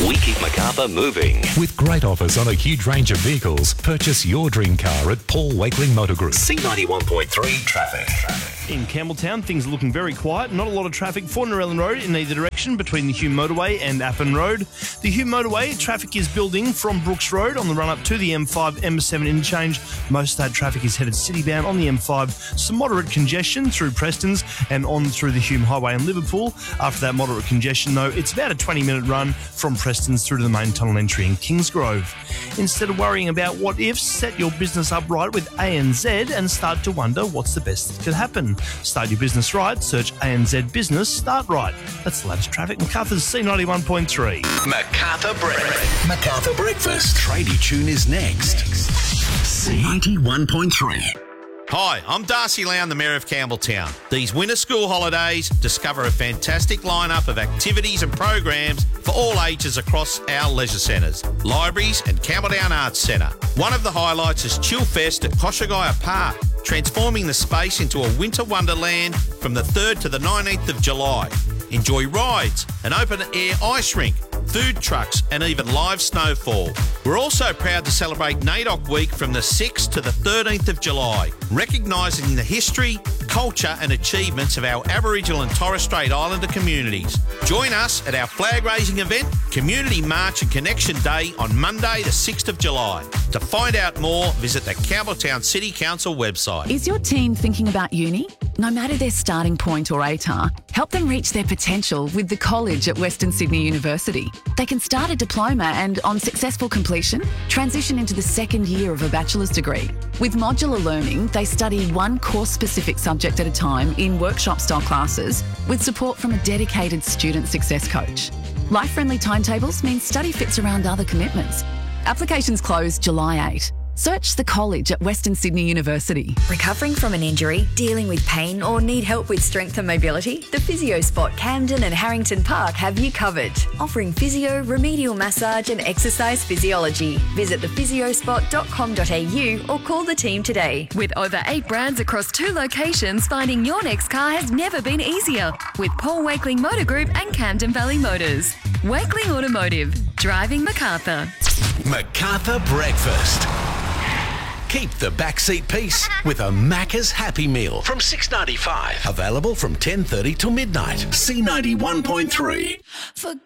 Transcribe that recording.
We keep Macarthur moving. With great offers on a huge range of vehicles, purchase your dream car at Paul Wakeling Motor Group. C91.3 traffic. In Campbelltown, things are looking very quiet. Not a lot of traffic for Norellan Road in either direction between the Hume Motorway and Appin Road. The Hume Motorway, traffic is building from Brooks Road on the run-up to the M5, M7 interchange. Most of that traffic is headed city-bound on the M5. Some moderate congestion through Prestons and on through the Hume Highway in Liverpool. After that moderate congestion, though, it's about a 20-minute run from Prestons through to the main tunnel entry in Kingsgrove. Instead of worrying about what ifs, set your business up right with ANZ and start to wonder what's the best that could happen. Start your business right, search ANZ Business, start right. That's the latest traffic. Macarthur's C91.3. Macarthur Breakfast. Macarthur Breakfast. Tradie Tune is next. C91.3. Hi, I'm Darcy Lown, the Mayor of Campbelltown. These winter school holidays, discover a fantastic lineup of activities and programs for all ages across our leisure centres, libraries and Campbelltown Arts Centre. One of the highlights is Chill Fest at Koshagaya Park, transforming the space into a winter wonderland from the 3rd to the 19th of July. Enjoy rides, an open-air ice rink, food trucks and even live snowfall. We're also proud to celebrate NAIDOC Week from the 6th to the 13th of July, recognising the history, culture and achievements of our Aboriginal and Torres Strait Islander communities. Join us at our flag-raising event, Community March and Connection Day on Monday the 6th of July. To find out more, visit the Campbelltown City Council website. Is your teen thinking about uni? No matter their starting point or ATAR, help them reach their potential with the college at Western Sydney University. They can start a diploma and, on successful completion, transition into the second year of a bachelor's degree. With modular learning, they study one course-specific subject at a time in workshop-style classes with support from a dedicated student success coach. Life-friendly timetables mean study fits around other commitments. Applications close July 8. Search the college at Western Sydney University. Recovering from an injury, dealing with pain or need help with strength and mobility? The Physio Spot Camden and Harrington Park have you covered. Offering physio, remedial massage and exercise physiology. Visit thephysiospot.com.au or call the team today. With over 8 brands across 2 locations, finding your next car has never been easier. With Paul Wakeling Motor Group and Camden Valley Motors. Wakeling Automotive. Driving Macarthur. Macarthur Breakfast. Keep the backseat peace with a Macca's Happy Meal from $6.95. Available from 10:30 till midnight. C91.3.